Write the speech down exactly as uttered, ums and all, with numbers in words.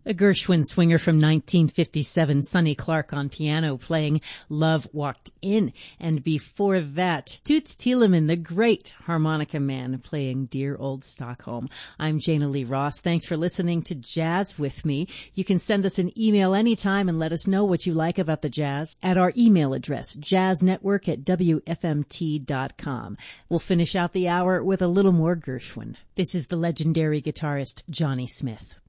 A Gershwin swinger from nineteen fifty-seven, Sonny Clark on piano playing Love Walked In. And before that, Toots Thielemans, the great harmonica man, playing Dear Old Stockholm. I'm Jana Lee Ross. Thanks for listening to Jazz with me. You can send us an email anytime and let us know what you like about the jazz at our email address, jazznetwork at w f m t dot com. We'll finish out the hour with a little more Gershwin. This is the legendary guitarist Johnny Smith.